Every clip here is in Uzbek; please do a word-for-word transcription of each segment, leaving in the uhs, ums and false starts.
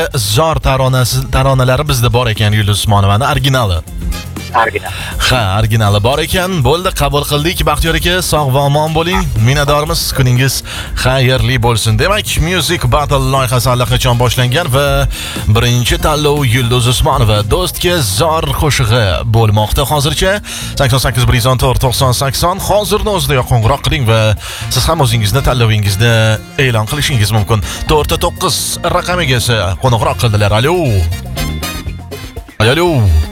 zor taronasi taronalari bizda bor ekan Yulduz Usmonovani originali. Original. Ha, originali bor ekan. Bo'ldi, qabul qildik. Baxtiyor aka, sog' va omon bo'ling. Minnatdormiz. Kuningiz xayrli bo'lsin. Demak, Music Battle loyihasi allaqachon boshlangan va birinchi tanlov Yulduz Usmonova do'stga zor qo'shig'i bo'lmoqda. Hozircha sakson sakkiz bir yuz o'n to'rt to'qson sakson hozirning o'zida qo'ng'iroq qiling va siz ham o'zingizni tanlovingizni e'lon qilishingiz mumkin. to'rt to'qqiz raqamiga qo'ng'iroq qildilar. Alo. Alo.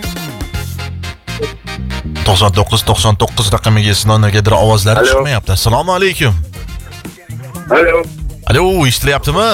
to'qson to'qqiz to'qson to'qqiz raqamiga negadir ovozlari chiqmayapti. Assalomu alaykum. Alo. Alo, eshitilyaptimi?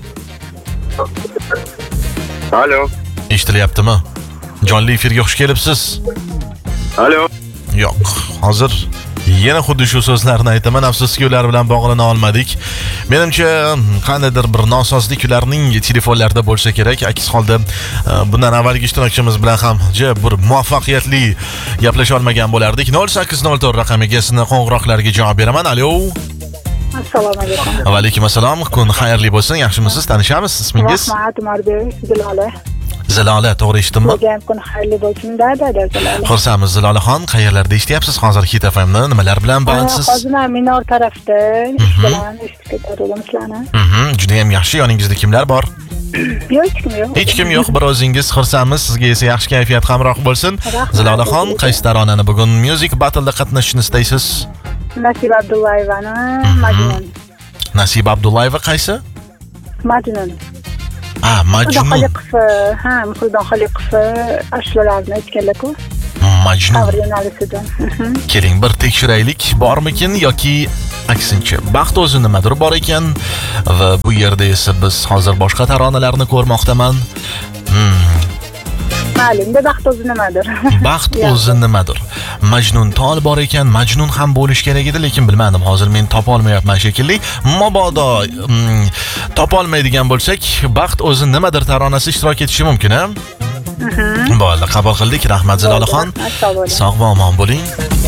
Alo. Eshitilyaptimi? Jonli efirga xush kelibsiz. Alo. Yo'q, hozir yana xuddi shu so'zlarni aytaman, afsuski ular bilan bog'lana olmadik. Menimcha qandaydir bir nosozlik ularning telefonlarida bo'lsa kerak. Aks holda bundan avvalgi ishtirokchimiz bilan ham bir muvaffaqiyatli gaplasha olmagan bo'lardik. nol sakkiz nol to'rt raqamiga sizni qo'ng'iroqlarga javob beraman. Alo. Assalomu alaykum. Va alaykum assalom. Kun xayrli bo'lsin. Yaxshimisiz? Tanishamiz? Ismingiz? Rahmat, Umarboy, Zilola. Zilola, to'g'ri eshitdimmi? Bugun kun xayrli bo'lsin. Da, da, da, Zilola. Xursandmiz Zilolaxon. Qayerlarda eshityapsiz? Hozir Hit F M ni nimalar bilan bandsiz? Hozir men Minor tarafda ishlayman, eshitib ketadigan sizlarni. Mhm, juda ham yaxshi. Yoningizda kimlar bor? Yo'q, hech kim yo'q. Hech kim yo'q, bir o'zingiz xursandmiz. Sizga esa yaxshi kayfiyat hamroh bo'lsin. Zilolaxon, qaysi taronani bugun Music Battle'da qatnashishni istaysiz? Nasiba Abdullayevani Majnun. Nasiba Abdullayeva qaysi? Majnun. Ah, Majnun. Xoliqov, ha, Muxdon Xoliqov ashulalarni aytganlar-ku. Majnun. Xabar yo'nalisida. Keling, bir tekshiraylik, bormikin yoki aksincha. Baxt o'zi nimadir bor ekan va bu yerda esa biz hozir boshqa taronalarni ko'rmoqdaman. Hmm. Ma'lumda baxt o'zi nimadir? Baxt o'zi nimadir? Majnun tol bor ekan, Majnun ham bo'lish kerak edi, lekin bilmadim. Hozir men topa olmayapman shekilli. Mabodo mm, topa olmaydigan bo'lsak, baxt o'zi nimadir taronasi ishtirok etishi mumkin, ha? Mhm. Bo'ldi, qabul qildik. Rahmat Zilolaxon. Sog' va omon bo'ling.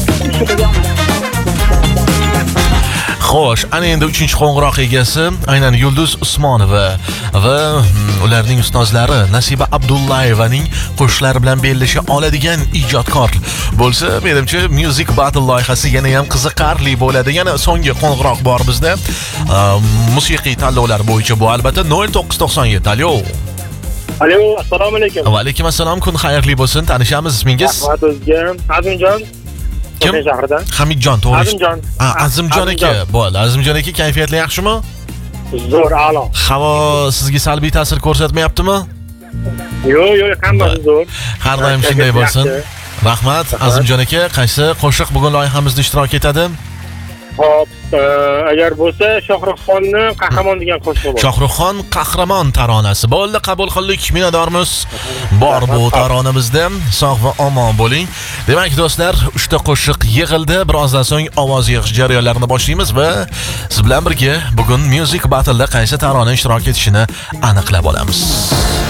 Xo'sh, ana endi uchinchi qo'ng'iroq egasi aynan Yulduz Usmonova va ularning ustozlari Nasiba Abdullayevaning qo'shiqlari bilan bellasha oladigan ijodkor bo'lsa, menimcha Music Battle loyihasi yana ham qiziqarli bo'ladi. Yana so'nggi qo'ng'iroq bor bizda. Musiqiy tanlovlar bo'yicha bu albatta nol to'qqiz to'qson yetti. Alo. Alo, assalomu alaykum. Va alaykum assalom. Kun xayrli bo'lsin. Tanishamiz, ismingiz? Rahmat o'zga. Azimjon. Kim? Shahrida. Hamidjon, to'g'ri. Azimjon. Ha, Azimjon aka. Bo'ldi. Azimjon aka, kayfiyatli yaxshimi? Zo'r, a'lo. Havo sizga salbiy ta'sir ko'rsatmayaptimi? Yo'q, yo'q, hammasi zo'r. Har doim shunday bo'lsin. Rahmat. Azimjon aka, qaysi qo'shiq bugun loyihamizda ishtirok etadi? Hop, agar bo'lsa Shohruxxonni Qahramon degan qo'shiq bor. Shohruxxon Qahramon taronasi. Bo'ldi, qabul qildik. Minnatdormiz. Bor bu taronamizda. Sog' va omon bo'ling. Demak, do'stlar, uchta qo'shiq yig'ildi. Birozdan so'ng ovoz yig'ish jarayonlarini boshlaymiz va siz bilan birga bugun Music Battle'da qaysi tarona ishtirok etishini aniqlab olamiz.